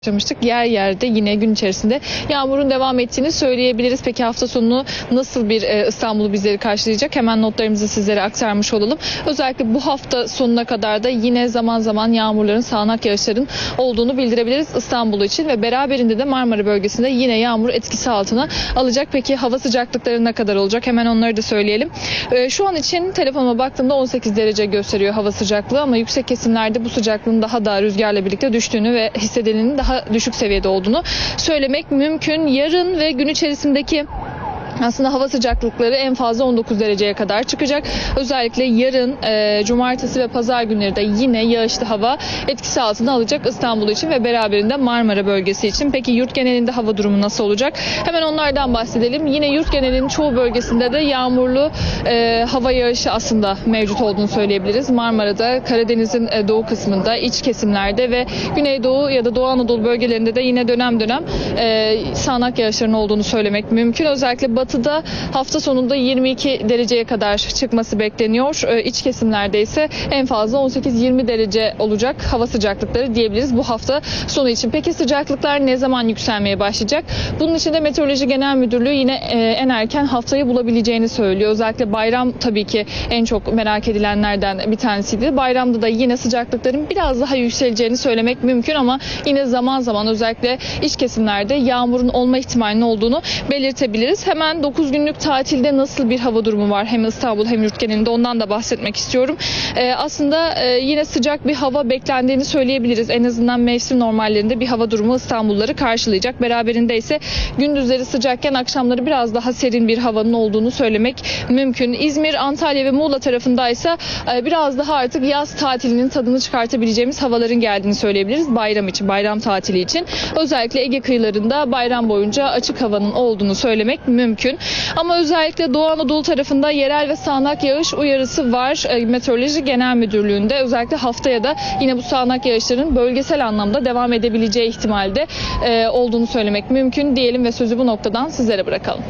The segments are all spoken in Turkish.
Başlamıştık. Yer yerde yine gün içerisinde yağmurun devam ettiğini söyleyebiliriz. Peki hafta sonu nasıl bir İstanbul'u bizleri karşılayacak? Hemen notlarımızı sizlere aktarmış olalım. Özellikle bu hafta sonuna kadar da yine zaman zaman yağmurların, sağanak yağışların olduğunu bildirebiliriz İstanbul için ve beraberinde de Marmara bölgesinde yine yağmur etkisi altına alacak. Peki hava sıcaklıkları ne kadar olacak? Hemen onları da söyleyelim. Şu an için telefonuma baktığımda 18 derece gösteriyor hava sıcaklığı ama yüksek kesimlerde bu sıcaklığın daha da rüzgarla birlikte düştüğünü ve hissedilenin daha düşük seviyede olduğunu söylemek mümkün. Yarın ve gün içerisindeki aslında hava sıcaklıkları en fazla 19 dereceye kadar çıkacak. Özellikle yarın cumartesi ve pazar günleri de yine yağışlı hava etkisi altına alacak İstanbul için ve beraberinde Marmara bölgesi için. Peki yurt genelinde hava durumu nasıl olacak? Hemen onlardan bahsedelim. Yine yurt genelinin çoğu bölgesinde de yağmurlu hava yağışı aslında mevcut olduğunu söyleyebiliriz. Marmara'da, Karadeniz'in doğu kısmında, iç kesimlerde ve Güneydoğu ya da Doğu Anadolu bölgelerinde de yine dönem dönem sağanak yağışların olduğunu söylemek mümkün. Özellikle batıda hafta sonunda 22 dereceye kadar çıkması bekleniyor. İç kesimlerde ise en fazla 18-20 derece olacak hava sıcaklıkları diyebiliriz bu hafta sonu için. Peki sıcaklıklar ne zaman yükselmeye başlayacak? Bunun için de Meteoroloji Genel Müdürlüğü yine en erken haftayı bulabileceğini söylüyor. Özellikle bayram tabii ki en çok merak edilenlerden bir tanesiydi. Bayramda da yine sıcaklıkların biraz daha yükseleceğini söylemek mümkün ama yine zaman zaman özellikle iç kesimlerde yağmurun olma ihtimalinin olduğunu belirtebiliriz. Hemen 9 günlük tatilde nasıl bir hava durumu var hem İstanbul hem yurt genelinde ondan da bahsetmek istiyorum. Aslında yine sıcak bir hava beklendiğini söyleyebiliriz. En azından mevsim normallerinde bir hava durumu İstanbulluları karşılayacak. Beraberinde ise gündüzleri sıcakken akşamları biraz daha serin bir havanın olduğunu söylemek mümkün. İzmir, Antalya ve Muğla tarafındaysa biraz daha artık yaz tatilinin tadını çıkartabileceğimiz havaların geldiğini söyleyebiliriz. Bayram için, bayram tatili için. Özellikle Ege kıyılarında bayram boyunca açık havanın olduğunu söylemek mümkün. Ama özellikle Doğu Anadolu tarafında yerel ve sağanak yağış uyarısı var. Meteoroloji Genel Müdürlüğü'nde özellikle haftaya da yine bu sağanak yağışların bölgesel anlamda devam edebileceği ihtimalde olduğunu söylemek mümkün diyelim ve sözü bu noktadan sizlere bırakalım.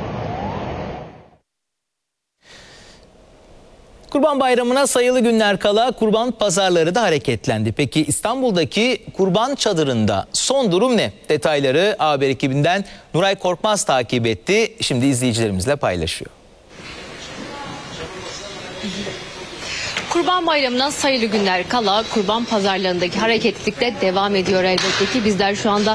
Kurban Bayramı'na sayılı günler kala kurban pazarları da hareketlendi. Peki İstanbul'daki kurban çadırında son durum ne? Detayları haber ekibinden Nuray Korkmaz takip etti. Şimdi izleyicilerimizle paylaşıyor. Kurban Bayramı'na sayılı günler kala kurban pazarlarındaki hareketlilik de devam ediyor elbette ki. Bizler şu anda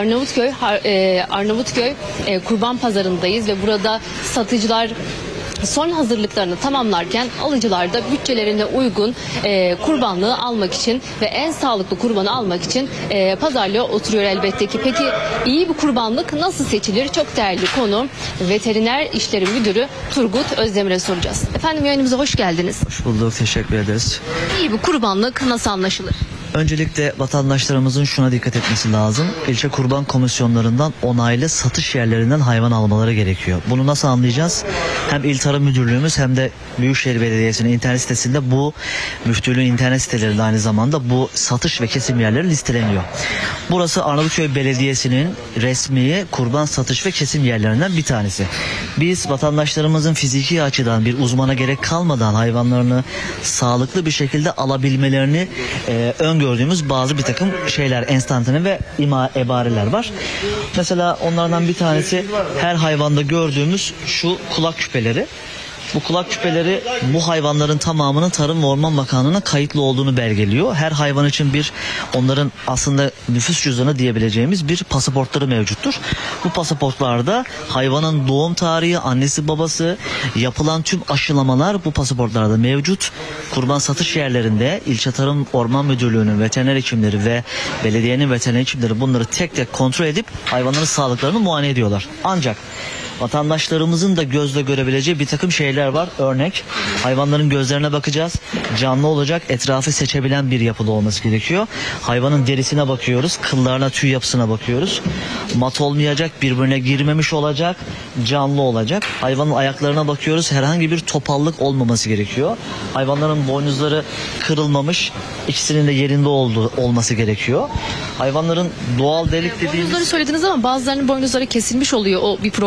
Arnavutköy Kurban Pazarı'ndayız ve burada satıcılar son hazırlıklarını tamamlarken alıcılar da bütçelerine uygun kurbanlığı almak için ve en sağlıklı kurbanı almak için pazarlığa oturuyor elbette ki. Peki iyi bir kurbanlık nasıl seçilir? Çok değerli konu Veteriner İşleri Müdürü Turgut Özdemir'e soracağız. Efendim yayınımıza hoş geldiniz. Hoş bulduk, teşekkür ederiz. İyi bir kurbanlık nasıl anlaşılır? Öncelikle vatandaşlarımızın şuna dikkat etmesi lazım. İlçe kurban komisyonlarından onaylı satış yerlerinden hayvan almaları gerekiyor. Bunu nasıl anlayacağız? Hem İl Tarım Müdürlüğümüz hem de Büyükşehir Belediyesi'nin internet sitesinde bu müftülüğün internet sitelerinde aynı zamanda bu satış ve kesim yerleri listeleniyor. Burası Arnavutköy Belediyesi'nin resmi kurban satış ve kesim yerlerinden bir tanesi. Biz vatandaşlarımızın fiziki açıdan bir uzmana gerek kalmadan hayvanlarını sağlıklı bir şekilde alabilmelerini öngördüğümüz bazı bir takım şeyler, enstantane ve ebareler var. Mesela onlardan bir tanesi her hayvanda gördüğümüz şu kulak küpeleri. Bu kulak küpeleri bu hayvanların tamamının Tarım ve Orman Bakanlığı'na kayıtlı olduğunu belgeliyor. Her hayvan için onların aslında nüfus cüzdanı diyebileceğimiz bir pasaportları mevcuttur. Bu pasaportlarda hayvanın doğum tarihi, annesi babası, yapılan tüm aşılamalar bu pasaportlarda mevcut. Kurban satış yerlerinde İlçe Tarım Orman Müdürlüğü'nün veteriner hekimleri ve belediyenin veteriner hekimleri bunları tek tek kontrol edip hayvanların sağlıklarını muayene ediyorlar. Ancak vatandaşlarımızın da gözle görebileceği bir takım şeyler var. Örnek, hayvanların gözlerine bakacağız. Canlı olacak, etrafı seçebilen bir yapıda olması gerekiyor. Hayvanın derisine bakıyoruz, kıllarına, tüy yapısına bakıyoruz. Mat olmayacak, birbirine girmemiş olacak, canlı olacak. Hayvanın ayaklarına bakıyoruz, herhangi bir topallık olmaması gerekiyor. Hayvanların boynuzları kırılmamış, ikisinin de yerinde olması gerekiyor. Hayvanların doğal delik dediğimiz... Boynuzları söylediniz ama bazılarının boynuzları kesilmiş oluyor. O bir problem söz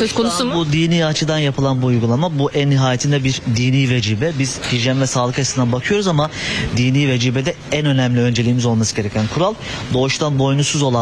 söz konusu mu? Bu dini açıdan yapılan bu uygulama, bu en nihayetinde bir dini vecibe. Biz hijyen ve sağlık açısından bakıyoruz ama dini vecibede en önemli önceliğimiz olması gereken kural, doğuştan boynuzsuz olan